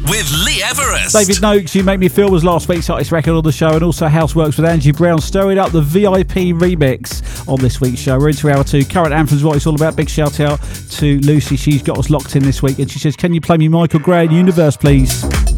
with Lee Everest. David Noakes, You Make Me Feel was last week's hottest record on the show, and also Houseworks with Angie Brown stirring up the VIP remix on this week's show. We're into hour 2. Current Anthems, what it's all about. Big shout out to Lucy. She's got us locked in this week, and she says, can you play me Michael Gray in Universe, please?